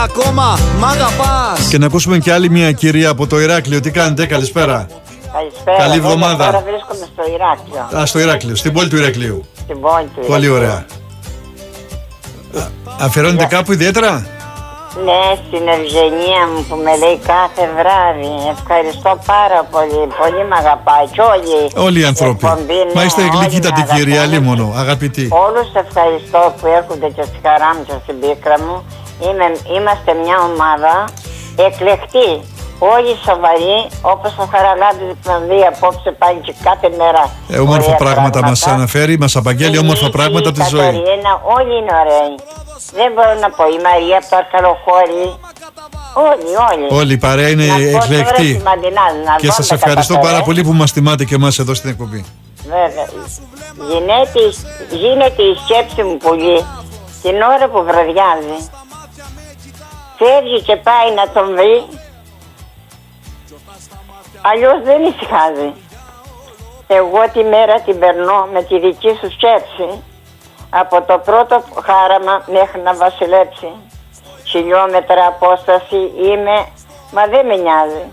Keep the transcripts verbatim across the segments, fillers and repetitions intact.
Ακόμα μ' αγαπάς. Και να ακούσουμε και άλλη μια κυρία από το Ηράκλειο. Τι κάνετε, καλησπέρα. Καλησπέρα. Καλή εβδομάδα. Τώρα βρίσκομαι στο Ηράκλειο. Α, στο Ηράκλειο, στην πόλη του Ηρακλείου. Στην πόλη του Πολύ Ηρακλείου. ωραία. Αφιερώνετε κάπου ιδιαίτερα? Ναι, στην Ευγενία μου που με λέει κάθε βράδυ. Ευχαριστώ πάρα πολύ. Πολύ μ' αγαπάει. Και όλοι, όλοι οι άνθρωποι. Εκπομπή, ναι, μα είστε γλυκύτατη κυρία, λίμωνο, αγαπητή. Όλους ευχαριστώ που έρχονται και στη χαρά μου και στην πίκρα μου. Είμαι, είμαστε μια ομάδα εκλεκτή. Όλοι σοβαροί, όπως ο Χαραλάμπης που δει απόψε πάει και κάθε μέρα. Ε, όμορφα πράγματα, πράγματα μας αναφέρει, μας απαγγέλει όμορφα πράγματα από τη ζωή. Η Κατερίνα, όλοι είναι ωραίοι. Δεν μπορώ να πω, η Μαρία από το Αρκαλοχώρι. Όλοι, όλοι. Όλοι, η παρέα είναι εκλεκτή. Και σας ευχαριστώ πάρα πολύ που μας τιμάτε και εμάς εδώ στην εκπομπή. Βέβαια. Γίνεται, γίνεται η σκέψη μου πολύ την ώρα που βραδιάζει. Φεύγει και πάει να τον βρει. Αλλιώς δεν ησυχάζει. Εγώ τη μέρα την περνώ με τη δική σου σκέψη. Από το πρώτο χάραμα μέχρι να βασιλέψει. Χιλιόμετρα απόσταση είμαι, μα δεν με νοιάζει.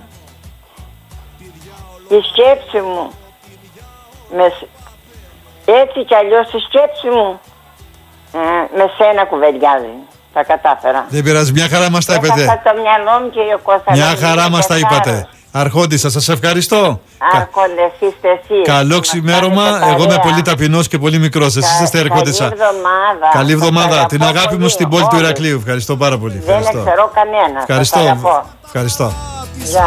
Η σκέψη μου, με, έτσι κι αλλιώς η σκέψη μου, ε, με σένα κουβεντιάζει. Τα κατάφερα. Δεν πειράζει, μια χαρά μας τα είπατε. Έχασα το μυαλό μου και ο Κώστας. Μια χαρά μας τα είπατε. Αρχόντισσα, σας ευχαριστώ. Άρχοντες είστε εσείς. Καλό ξημέρωμα. Εγώ είμαι πολύ ταπεινός και πολύ μικρός. Εσείς είστε Αρχόντισσα. Καλή εβδομάδα. Καλή εβδομάδα. Την αγάπη μου στην πόλη του Ηρακλείου. Ευχαριστώ πάρα πολύ. Δεν ξέρω κανένα. Ευχαριστώ. Ευχαριστώ.